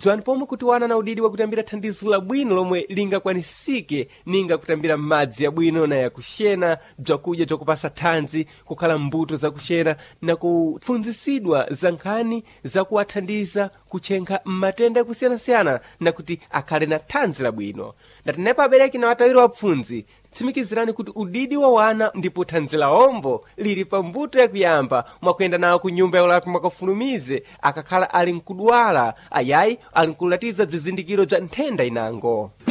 dziwani pomwe kuti wana na udidi wakutambira thandizo labwino lomwe lingakwanisike ninga kutambira madzi yabwino na yakuxena, bzakudya bzakupasa thanzi, kukhala mbuto zakuxena na kupfunzisidwa za nkhani zakuwathandiza kuchenkha matenda yakusiyana-siyana na kuti akhale na thanzi labwino. Ndatinepo abereki na watawiri wapfunzi, tsimikizirani kuti udidi wa wana ndipo thanzi la ombo lili pa mbuto yakuyamba mwakuyenda nawo ku nyumba ya ulapi mwakafulumize akakhala ali nkudwala ayayi ali nkulatiza bzizindikiro bza nthenda inango.